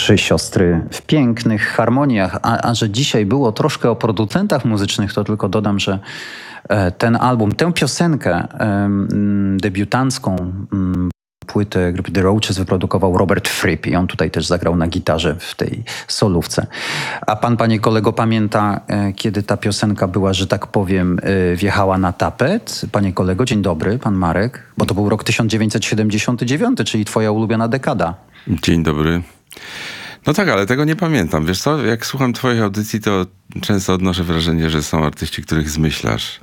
Trzy siostry w pięknych harmoniach, a że dzisiaj było troszkę o producentach muzycznych, to tylko dodam, że ten album, tę piosenkę debiutancką, płytę grupy The Roaches wyprodukował Robert Fripp i on tutaj też zagrał na gitarze w tej solówce. A pan, panie kolego, pamięta, kiedy ta piosenka była, że tak powiem, wjechała na tapet? Panie kolego, dzień dobry, pan Marek, bo to był rok 1979, czyli twoja ulubiona dekada. Dzień dobry. No tak, ale tego nie pamiętam. Wiesz co, jak słucham twoich audycji, to często odnoszę wrażenie, że są artyści, których zmyślasz.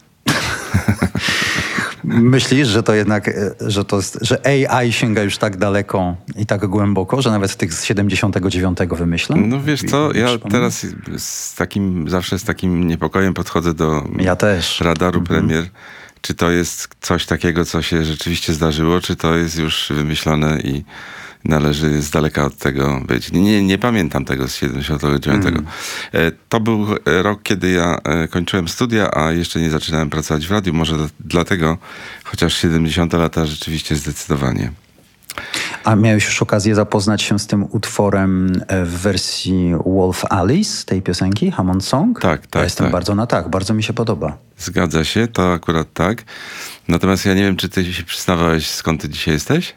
Myślisz, że to jednak, że AI sięga już tak daleko i tak głęboko, że nawet tych z 79 wymyśla? No wiesz co, ja teraz zawsze z takim niepokojem podchodzę do radaru premier. Czy to jest coś takiego, co się rzeczywiście zdarzyło, czy to jest już wymyślone i należy z daleka od tego być. Nie pamiętam tego z 79. To był rok, kiedy ja kończyłem studia, a jeszcze nie zaczynałem pracować w radiu. Może dlatego, chociaż 70 lata rzeczywiście zdecydowanie. A miałeś już okazję zapoznać się z tym utworem w wersji Wolf Alice, tej piosenki, Hammond Song? Tak. Ja jestem bardzo na tak, bardzo mi się podoba. Zgadza się, to akurat tak. Natomiast ja nie wiem, czy ty się przyznawałeś, skąd ty dzisiaj jesteś?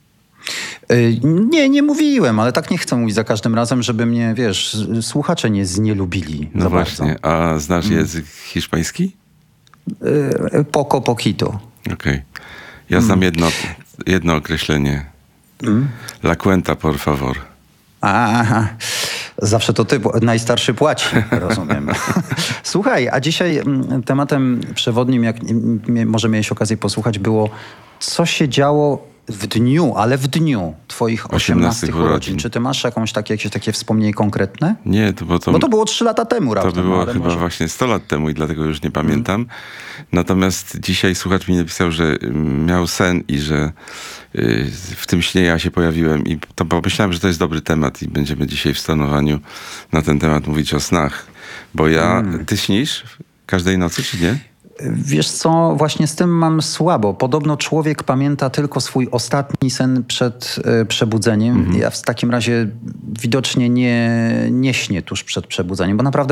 Nie mówiłem, ale tak nie chcę mówić za każdym razem, żeby mnie, wiesz, słuchacze nie znielubili. No właśnie, a znasz język hiszpański? Poco poquito. Okej. Ja znam jedno określenie. La cuenta, por favor. Aha, zawsze to ty, najstarszy płaci, rozumiem. Słuchaj, a dzisiaj tematem przewodnim, jak może miałeś okazję posłuchać, było, co się działo w dniu twoich 18 urodzin. Czy ty masz jakieś takie wspomnienie konkretne? Nie, bo to było 3 lata temu raptem. To było chyba właśnie 100 lat temu i dlatego już nie pamiętam. Natomiast dzisiaj słuchacz mi napisał, że miał sen i że w tym śnie ja się pojawiłem i to pomyślałem, że to jest dobry temat i będziemy dzisiaj w Stonowaniu na ten temat mówić o snach. Bo ty śnisz każdej nocy, czy nie? Wiesz co, właśnie z tym mam słabo. Podobno człowiek pamięta tylko swój ostatni sen przed przebudzeniem. Ja w takim razie widocznie nie śnię tuż przed przebudzeniem, bo naprawdę